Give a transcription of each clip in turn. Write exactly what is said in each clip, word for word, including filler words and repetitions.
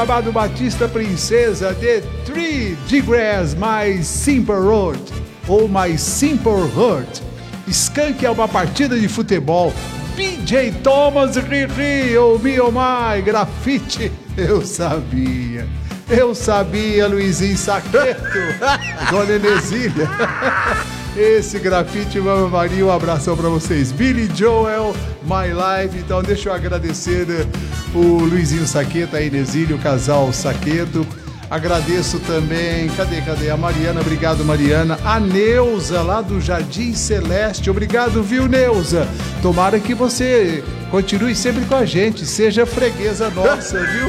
Amado Batista Princesa, The Three Degrees, My Simple Heart, ou My Simple Heart. Skank é uma partida de futebol. B J Thomas, Riri, ou Me Oh My, grafite. Eu sabia, eu sabia, Luizinho Saqueto, Dona Enesília. Esse grafite, Mamãe Maria, um abração pra vocês. Billy Joel, My Life. Então deixa eu agradecer o Luizinho Saqueto, a Enesília, o casal Saqueto. Agradeço também, cadê, cadê? A Mariana, obrigado Mariana. A Neuza, lá do Jardim Celeste, obrigado, viu, Neuza? Tomara que você continue sempre com a gente, seja freguesa nossa, viu?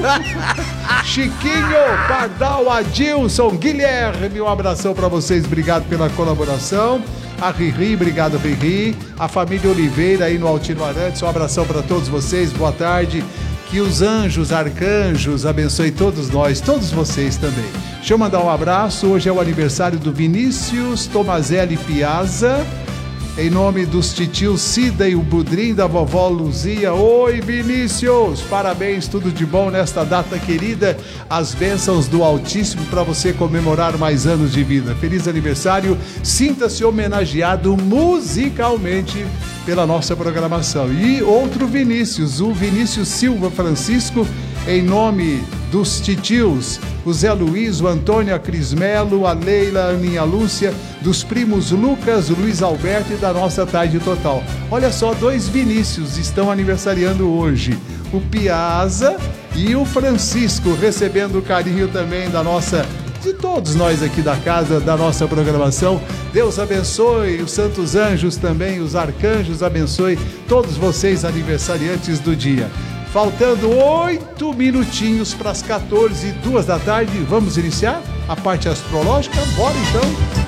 Chiquinho, Pardal, Adilson, Guilherme, um abração pra vocês, obrigado pela colaboração. A Riri, obrigado Riri. A família Oliveira aí no Altino Arantes, um abração pra todos vocês, boa tarde. Que os anjos, arcanjos, abençoe todos nós, todos vocês também. Deixa eu mandar um abraço. Hoje é o aniversário do Vinícius Tomazelli Piazza. Em nome dos titios Cida e o Budrim, da vovó Luzia. Oi, Vinícius! Parabéns, tudo de bom nesta data querida. As bênçãos do Altíssimo para você comemorar mais anos de vida. Feliz aniversário. Sinta-se homenageado musicalmente pela nossa programação. E outro Vinícius, o Vinícius Silva Francisco, em nome dos titios, o Zé Luiz, o Antônio, a Crismelo, a Leila, a Aninha Lúcia, dos primos Lucas, o Luiz Alberto e da nossa tarde total. Olha só, dois Vinícius estão aniversariando hoje, o Piazza e o Francisco, recebendo o carinho também da nossa, de todos nós aqui da casa, da nossa programação. Deus abençoe, os santos anjos também, os arcanjos abençoe todos vocês aniversariantes do dia. Faltando oito minutinhos para as quatorze e duas da tarde, vamos iniciar a parte astrológica? Bora então!